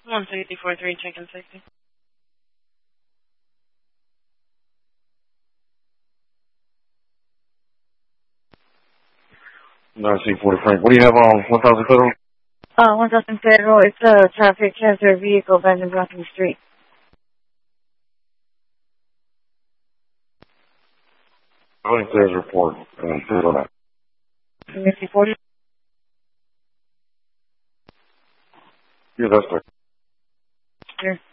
164.3, check-in safety. No, C40 Frank. What do you have on 1,000 Federal? 1,000 Federal. It's a traffic hazard vehicle abandoned blocking the street. I think there's a report. On that. C40? Yeah, that's there. Sure.